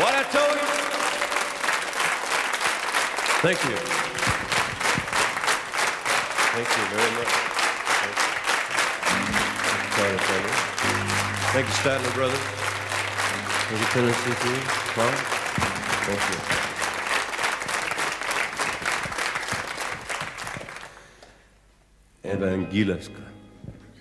What I told you? Thank you. Thank you very much. Thank you, Statler Brothers. Thank you, Tennessee Three. Clark. Thank you. Evangelista.